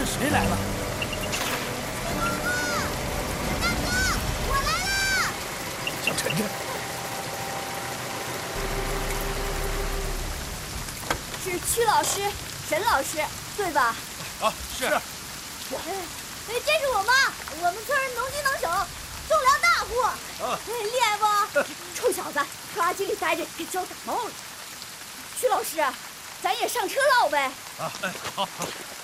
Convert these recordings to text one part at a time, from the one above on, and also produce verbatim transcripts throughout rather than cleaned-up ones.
谁来了？ 大哥，我来了！ 小晨晨， 是曲老师、沈老师，对吧？ 啊，是。 哎，这是我妈，我们村能屈能手，种粮大户。啊，厉害不？ 臭小子，垃圾里待着，给浇感冒了。曲老师，咱也上车唠呗。 啊，哎，好好。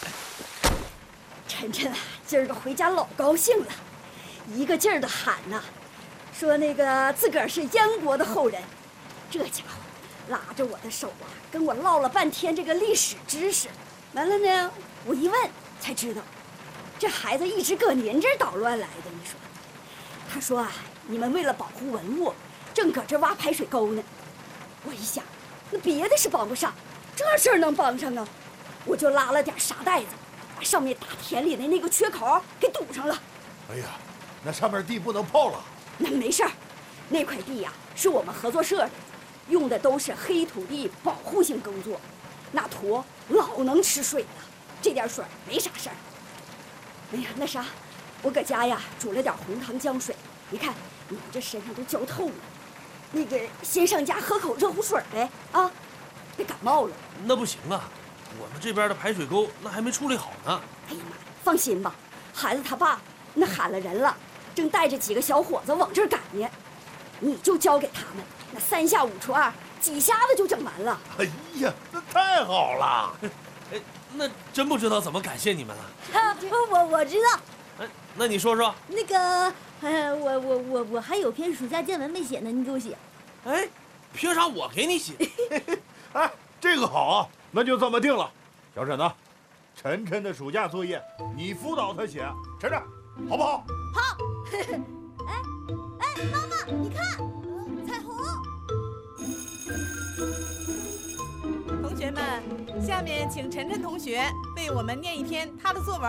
晨晨啊，今儿个回家老高兴了，一个劲儿的喊呐，说那个自个儿是燕国的后人。这家伙拉着我的手啊，跟我唠了半天这个历史知识。完了呢，我一问才知道，这孩子一直搁您这儿捣乱来的。你说，他说啊，你们为了保护文物，正搁这挖排水沟呢。我一想，那别的是帮不上，这事儿能帮上啊，我就拉了点沙袋子，把上面大田里的那个缺口给堵上了。 哎呀，那上面地不能泡了。 那没事儿，那块地呀、啊、是我们合作社的，用的都是黑土地保护性耕作，那土老能吃水了，这点水没啥事儿。哎呀，那啥，我搁家呀煮了点红糖姜水，你看你这身上都焦透了，那个先上家喝口热乎水呗啊，别感冒了。 那不行啊，我们这边的排水沟那还没处理好呢。 哎呀妈，放心吧，孩子他爸那喊了人了，正带着几个小伙子往这儿赶呢，你就交给他们，那三下五除二，几下子就整完了。 哎呀，那太好了！ 哎，那真不知道怎么感谢你们了。 啊，我我知道， 哎，那你说说。 那个，呃，我我我我还有篇暑假见闻没写呢，你给我写。 哎，凭啥我给你写？ 哎，这个好啊，那就这么定了。小沈呢，晨晨的暑假作业你辅导他写，晨晨，好不好？ 好。哎哎，妈妈，你看，彩虹。 同学们，下面请晨晨同学为我们念一篇他的作文。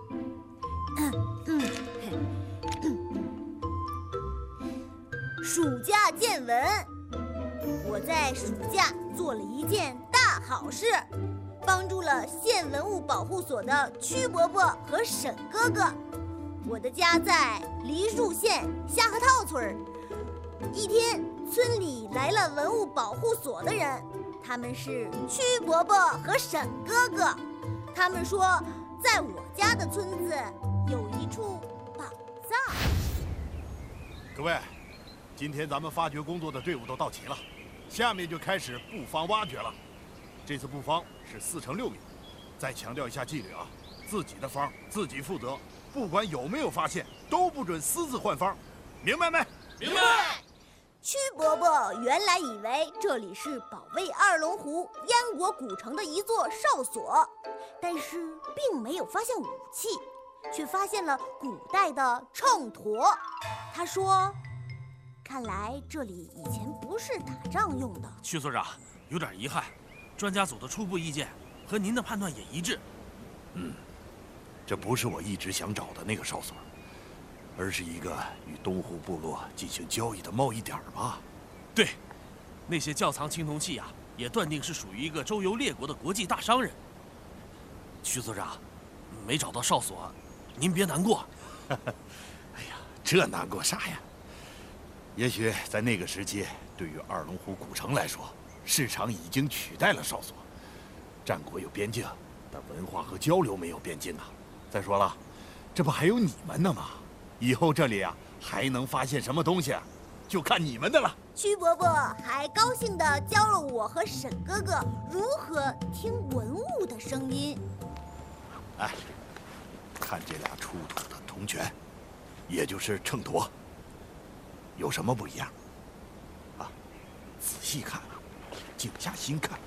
暑假见闻。我在暑假做了一件大好事，帮助了县文物保护所的曲伯伯和沈哥哥。我的家在梨树县虾河套村。一天，村里来了文物保护所的人，他们是曲伯伯和沈哥哥。他们说，在我家的村子有一处宝藏。 各位，今天咱们发掘工作的队伍都到齐了，下面就开始布方挖掘了。这次布方是四乘六米。再强调一下纪律啊，自己的方自己负责，不管有没有发现，都不准私自换方，明白没？ 明白。 曲伯伯原来以为这里是保卫二龙湖燕国古城的一座哨所，但是并没有发现武器，却发现了古代的秤砣。他说，看来这里以前不是打仗用的。 曲所长，有点遗憾，专家组的初步意见和您的判断也一致。 嗯，这不是我一直想找的那个哨所，而是一个与东湖部落进行交易的贸易点吧？ 对，那些窖藏青铜器啊，也断定是属于一个周游列国的国际大商人。曲所长，没找到哨所，您别难过。 哎呀，这难过啥呀？也许在那个时期，对于二龙湖古城来说，市场已经取代了哨所。战国有边境，但文化和交流没有边境啊。再说了，这不还有你们呢吗？以后这里啊还能发现什么东西啊，就看你们的了。 曲伯伯还高兴地教了我和沈哥哥如何听文物的声音。 哎，看这俩出土的铜泉，也就是秤砣，有什么不一样？啊，仔细看啊，静下心看。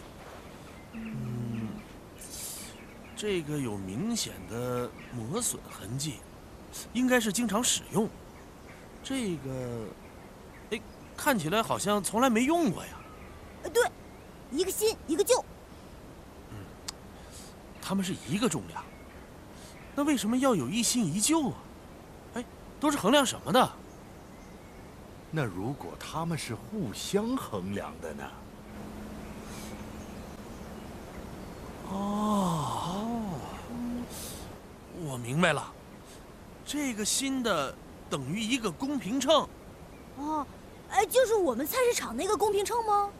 嗯，这个有明显的磨损痕迹，应该是经常使用。这个，哎，看起来好像从来没用过呀。 呃，对，一个新一个旧。 嗯，他们是一个重量，那为什么要有一新一旧啊？哎，都是衡量什么的？ 那如果他们是互相衡量的呢？ 哦， 明白了，这个新的等于一个公平秤。 哦，哎，就是我们菜市场那个公平秤吗？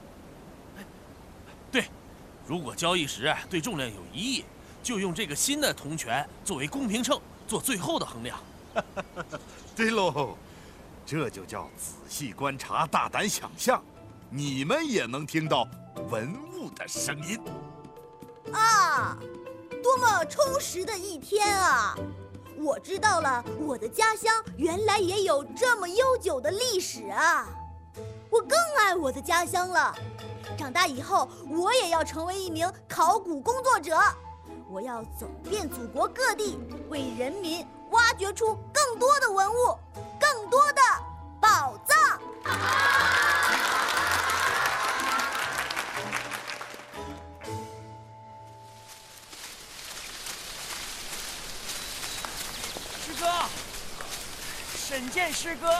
对，如果交易时对重量有疑义，就用这个新的铜权作为公平秤做最后的衡量。 对喽，这就叫仔细观察，大胆想象，你们也能听到文物的声音。 啊，多么充实的一天啊！我知道了，我的家乡原来也有这么悠久的历史啊！我更爱我的家乡了。长大以后，我也要成为一名考古工作者。我要走遍祖国各地，为人民挖掘出更多的文物，更多的宝藏。 师哥，沈健师哥，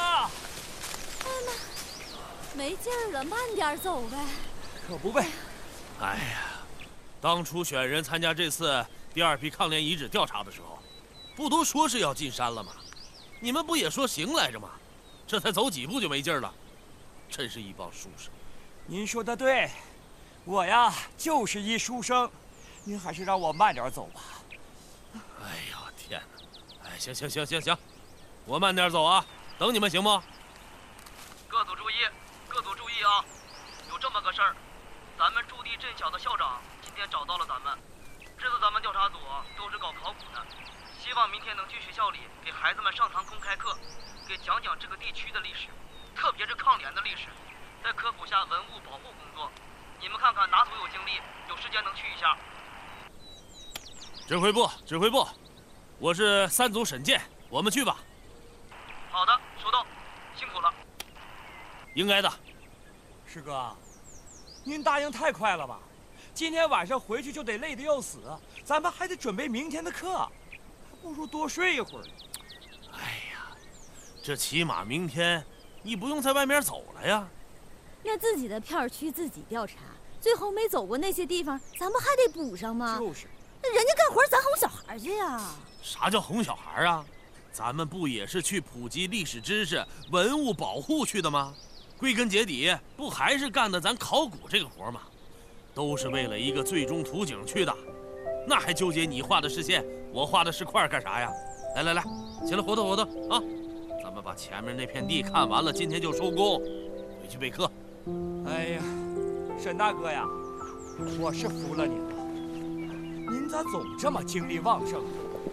没劲儿了，慢点走呗。 可不呗。 哎呀，当初选人参加这次第二批抗联遗址调查的时候，不都说是要进山了吗？你们不也说行来着吗？这才走几步就没劲儿了，真是一帮书生。 您说的对，我呀就是一书生，您还是让我慢点走吧。 哎呦天哪！哎，行行行行行，我慢点走啊，等你们行不？ 各组注意，各组注意啊！有这么个事儿，咱们驻地镇小的校长今天找到了咱们，知道咱们调查组都是搞考古的，希望明天能去学校里给孩子们上堂公开课，给讲讲这个地区的历史，特别是抗联的历史，再科普下文物保护工作。你们看看哪组有精力，有时间能去一下。 指挥部，指挥部，我是三组沈健，我们去吧。 好的，收到，辛苦了。 应该的。 师哥，您答应太快了吧？今天晚上回去就得累得要死，咱们还得准备明天的课，还不如多睡一会儿。 哎呀，这起码明天你不用在外面走了呀。 那自己的片区自己调查，最后没走过那些地方，咱们还得补上吗？ 就是， 那人家干活，咱哄小孩去呀。 啥叫哄小孩啊？咱们不也是去普及历史知识、文物保护去的吗？归根结底，不还是干的咱考古这个活吗？都是为了一个最终图景去的，那还纠结你画的是线，我画的是块干啥呀？来来来，起来活动活动啊！咱们把前面那片地看完了，今天就收工，回去备课。 哎呀，沈大哥呀，我是服了您了，您咋总这么精力旺盛？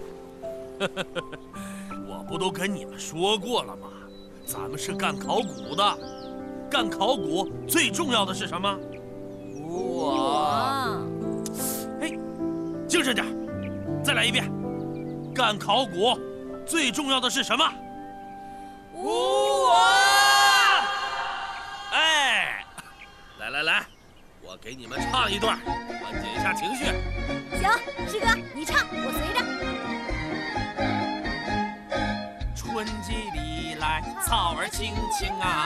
我不都跟你们说过了吗？咱们是干考古的，干考古最重要的是什么？ 我， 哎，精神点，再来一遍。干考古最重要的是什么？ 我。 哎，来来来，我给你们唱一段，缓解一下情绪。 行，师哥你唱，我随着。 春季里来，草儿青青啊，